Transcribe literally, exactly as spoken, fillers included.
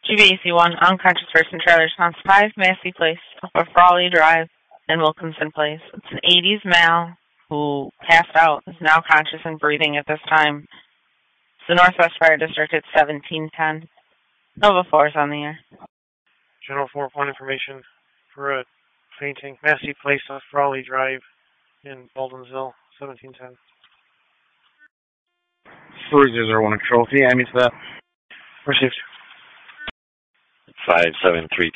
G B A C one, unconscious person, trailer response five, Massey Place, off of Frawley Drive and Wilkinson Place. It's an eighties male who passed out, is now conscious and breathing at this time. It's the Northwest Fire District at seventeen ten. Nova four is on the air. General four point information for a fainting. Massey Place off Frawley Drive in Baldwinsville, seventeen ten. three zero zero one control. Can you add me to that? Received. five seven three